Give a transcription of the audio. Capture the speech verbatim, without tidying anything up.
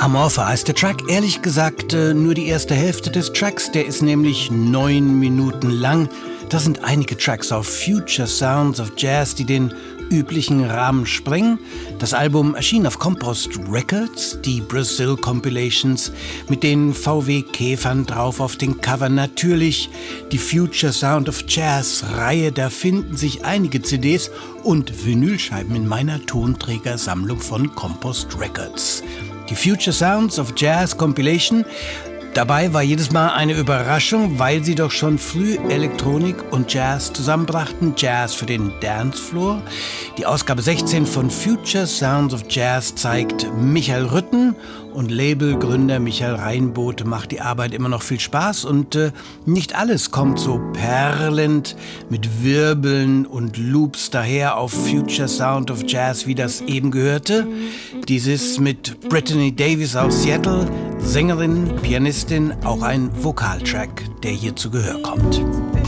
Amorpha heißt der Track. Ehrlich gesagt, äh, nur die erste Hälfte des Tracks. Der ist nämlich neun Minuten lang. Das sind einige Tracks auf Future Sounds of Jazz, die den üblichen Rahmen sprengen. Das Album erschien auf Compost Records, die Brazil Compilations mit den V W-Käfern drauf auf den Covern. Natürlich die Future Sound of Jazz Reihe, da finden sich einige C Ds und Vinylscheiben in meiner Tonträgersammlung von Compost Records. Die Future Sounds of Jazz Compilation. Dabei war jedes Mal eine Überraschung, weil sie doch schon früh Elektronik und Jazz zusammenbrachten. Jazz für den Dancefloor. Die Ausgabe sechzehn von Future Sounds of Jazz zeigt Michael Rütten und Labelgründer Michael Reinbote macht die Arbeit immer noch viel Spaß und äh, nicht alles kommt so perlend mit Wirbeln und Loops daher auf Future Sound of Jazz, wie das eben gehörte. Dieses mit Brittany Davis aus Seattle, Sängerin, Pianistin, auch ein Vokaltrack, der hier zu Gehör kommt.